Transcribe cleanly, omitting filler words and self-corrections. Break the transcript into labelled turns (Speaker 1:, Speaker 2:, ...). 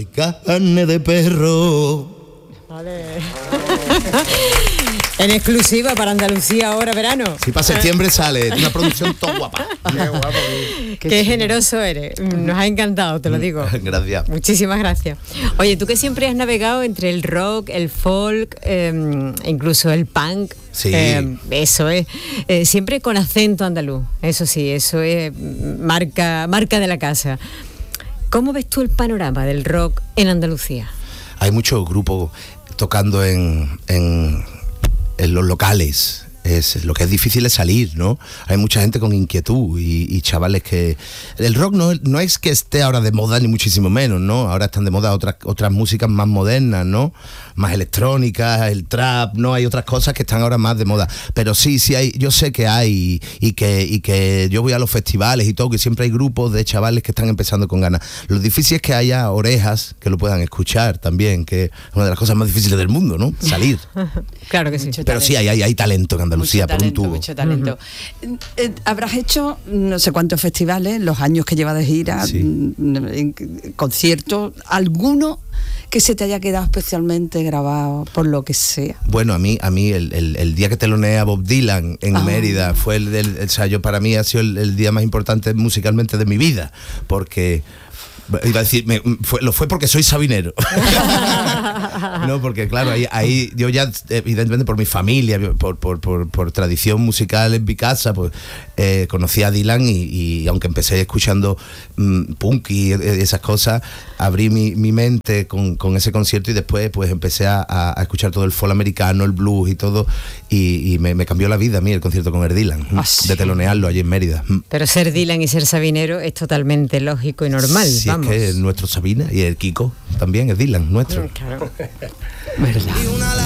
Speaker 1: carne de perro.
Speaker 2: Vale. En exclusiva para Andalucía ahora verano.
Speaker 1: Si para septiembre sale una producción todo guapa.
Speaker 3: Qué guapo.
Speaker 2: Qué generoso eres. Nos ha encantado, te lo digo.
Speaker 1: Gracias.
Speaker 2: Muchísimas gracias. Oye, tú que siempre has navegado entre el rock, el folk, incluso el punk.
Speaker 1: Sí.
Speaker 2: Eso es. Siempre con acento andaluz. Eso sí, eso es marca de la casa. ¿Cómo ves tú el panorama del rock en Andalucía?
Speaker 1: Hay muchos grupos tocando en los locales. Lo que es difícil es salir, ¿no? Hay mucha gente con inquietud y chavales que... El rock no es que esté ahora de moda, ni muchísimo menos, ¿no? Ahora están de moda otras músicas más modernas, ¿no? Más electrónicas, el trap, ¿no? Hay otras cosas que están ahora más de moda. Pero sí hay, yo sé que hay y que yo voy a los festivales y todo, que siempre hay grupos de chavales que están empezando con ganas. Lo difícil es que haya orejas que lo puedan escuchar también, que es una de las cosas más difíciles del mundo, ¿no? Salir.
Speaker 2: Claro que sí.
Speaker 1: Pero sí, hay talento en Andalucía por un tubo.
Speaker 3: Mucho talento. Habrás hecho no sé cuántos festivales, los años que llevas de gira,
Speaker 1: Sí.
Speaker 3: conciertos, alguno que se te haya quedado especialmente grabado por lo que sea.
Speaker 1: Bueno, a mí el día que teloneé a Bob Dylan en Mérida fue para mí ha sido el día más importante musicalmente de mi vida, porque iba a decir, lo fue porque soy sabinero. No, porque claro, ahí yo ya, evidentemente por mi familia, por tradición musical en mi casa, pues conocí a Dylan y aunque empecé escuchando punk y esas cosas, abrí mi mente con ese concierto y después pues empecé a escuchar todo el folk americano, el blues y todo, y me cambió la vida a mí el concierto con Dylan, de telonearlo allí en Mérida.
Speaker 2: Pero ser Dylan y ser sabinero es totalmente lógico y normal.
Speaker 1: Sí,
Speaker 2: vamos.
Speaker 1: es que nuestro Sabina y el Kiko también es Dylan, nuestro.
Speaker 2: Claro.
Speaker 3: ¿Verdad?